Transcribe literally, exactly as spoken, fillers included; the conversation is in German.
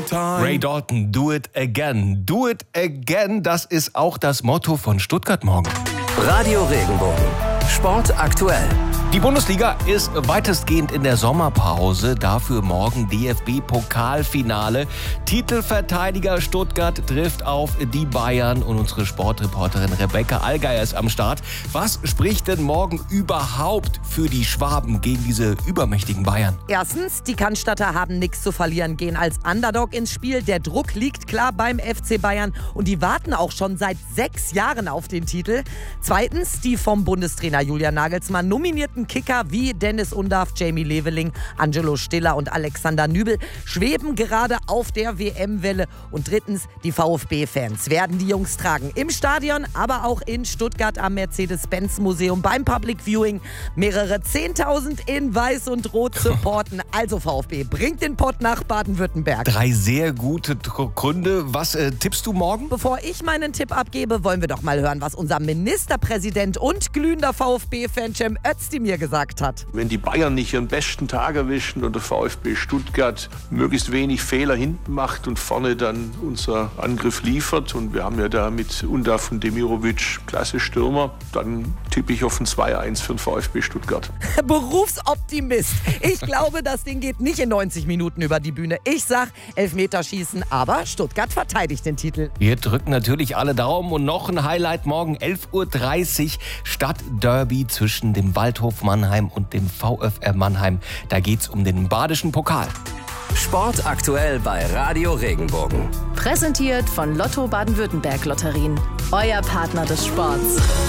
Ray Dalton, do it again. Do it again, das ist auch das Motto von Stuttgart morgen. Radio Regenbogen, Sport aktuell. Die Bundesliga ist weitestgehend in der Sommerpause. Dafür morgen D F B-Pokalfinale. Titelverteidiger Stuttgart trifft auf die Bayern und unsere Sportreporterin Rebecca Allgeier ist am Start. Was spricht denn morgen überhaupt für die Schwaben gegen diese übermächtigen Bayern? Erstens, die Cannstatter haben nichts zu verlieren, gehen als Underdog ins Spiel. Der Druck liegt klar beim F C Bayern und die warten auch schon seit sechs Jahren auf den Titel. Zweitens, die vom Bundestrainer Julian Nagelsmann nominierten Kicker wie Dennis Undaff, Jamie Leveling, Angelo Stiller und Alexander Nübel schweben gerade auf der W M-Welle. Und drittens, die VfB-Fans werden die Jungs tragen. Im Stadion, aber auch in Stuttgart am Mercedes-Benz-Museum beim Public Viewing. Mehrere Zehntausend in Weiß und Rot supporten. Also VfB, bringt den Pott nach Baden-Württemberg. Drei sehr gute Gründe. Was äh, tippst du morgen? Bevor ich meinen Tipp abgebe, wollen wir doch mal hören, was unser Ministerpräsident und glühender VfB-Fan Cem Özdemir gesagt hat. Wenn die Bayern nicht ihren besten Tag erwischen und der VfB Stuttgart möglichst wenig Fehler hinten macht und vorne dann unser Angriff liefert, und wir haben ja da mit Undaff und Demirovic klasse Stürmer, dann tippe ich auf ein zwei eins für den VfB Stuttgart. Berufsoptimist. Ich glaube, das Ding geht nicht in neunzig Minuten über die Bühne. Ich sag Elfmeterschießen, aber Stuttgart verteidigt den Titel. Wir drücken natürlich alle Daumen und noch ein Highlight morgen elf Uhr dreißig Stadtderby zwischen dem Waldhof Mannheim und dem VfR Mannheim. Da geht's um den badischen Pokal. Sport aktuell bei Radio Regenbogen. Präsentiert von Lotto Baden-Württemberg Lotterien. Euer Partner des Sports.